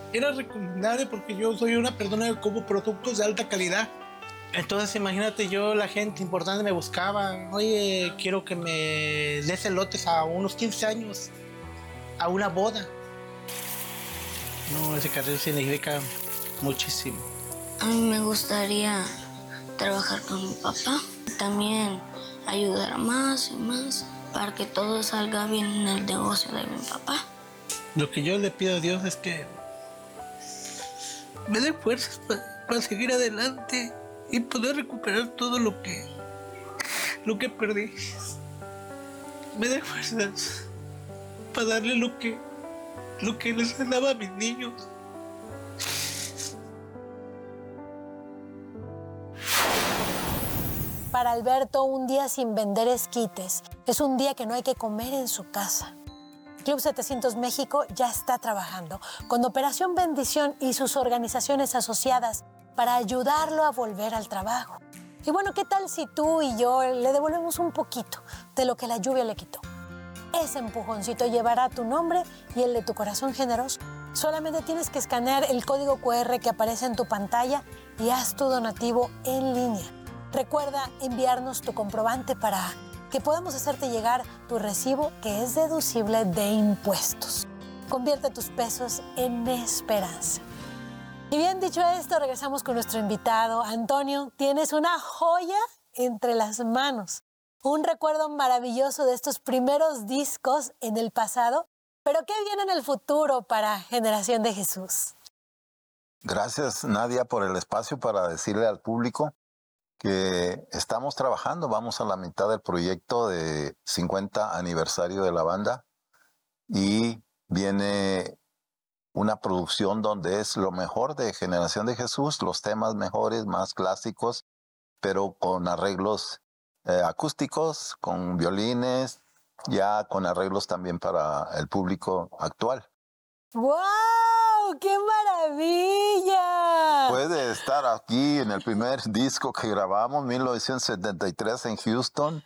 era recomendable porque yo soy una persona que como productos de alta calidad. Entonces imagínate, la gente importante me buscaba, oye, quiero que me des elotes a unos 15 años, a una boda. No, ese carril significa muchísimo. A mí me gustaría trabajar con mi papá, también ayudar más y más para que todo salga bien en el negocio de mi papá. Lo que yo le pido a Dios es que me dé fuerzas para seguir adelante y poder recuperar todo lo que perdí. Me dé fuerzas para darle lo que les daba a mis niños. Para Alberto, un día sin vender esquites es un día que no hay que comer en su casa. Club 700 México ya está trabajando con Operación Bendición y sus organizaciones asociadas para ayudarlo a volver al trabajo. Y bueno, ¿qué tal si tú y yo le devolvemos un poquito de lo que la lluvia le quitó? Ese empujoncito llevará tu nombre y el de tu corazón generoso. Solamente tienes que escanear el código QR que aparece en tu pantalla y haz tu donativo en línea. Recuerda enviarnos tu comprobante para que podamos hacerte llegar tu recibo que es deducible de impuestos. Convierte tus pesos en esperanza. Y bien dicho esto, regresamos con nuestro invitado. Antonio, tienes una joya entre las manos. Un recuerdo maravilloso de estos primeros discos en el pasado. Pero ¿qué viene en el futuro para Generación de Jesús? Gracias, Nadia, por el espacio para decirle al público que estamos trabajando, vamos a la mitad del proyecto de 50 aniversario de la banda y viene una producción donde es lo mejor de Generación de Jesús, los temas mejores, más clásicos, pero con arreglos acústicos, con violines, ya con arreglos también para el público actual. ¡Wow! ¡Qué maravilla! Puede estar aquí en el primer disco que grabamos, 1973 en Houston.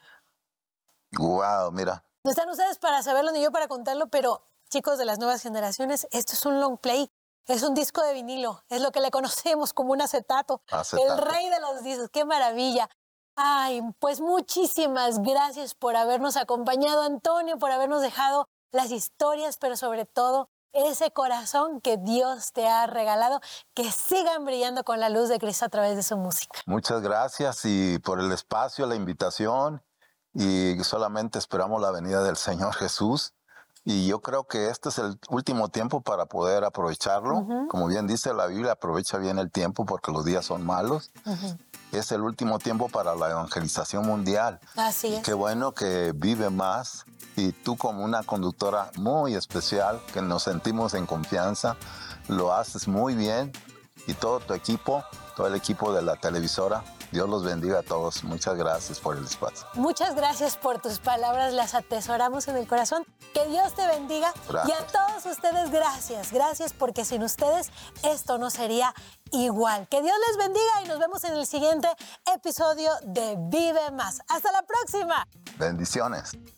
¡Wow! Mira. No están ustedes para saberlo ni yo para contarlo, pero chicos de las nuevas generaciones, esto es un long play. Es un disco de vinilo. Es lo que le conocemos como un acetato. El rey de los discos. ¡Qué maravilla! Ay, pues muchísimas gracias por habernos acompañado, Antonio, por habernos dejado las historias, pero sobre todo ese corazón que Dios te ha regalado, que sigan brillando con la luz de Cristo a través de su música. Muchas gracias y por el espacio, la invitación, y solamente esperamos la venida del Señor Jesús. Y yo creo que este es el último tiempo para poder aprovecharlo. Como bien dice la Biblia, aprovecha bien el tiempo porque los días son malos. Es el último tiempo para la evangelización mundial. Así es. Qué bueno que vive más. Y tú, como una conductora muy especial, que nos sentimos en confianza, lo haces muy bien. Y todo tu equipo, todo el equipo de la televisora, Dios los bendiga a todos. Muchas gracias por el espacio. Muchas gracias por tus palabras, las atesoramos en el corazón. Que Dios te bendiga. Gracias. Y a todos ustedes, gracias. Gracias porque sin ustedes esto no sería igual. Que Dios les bendiga y nos vemos en el siguiente episodio de Vive Más. ¡Hasta la próxima! Bendiciones.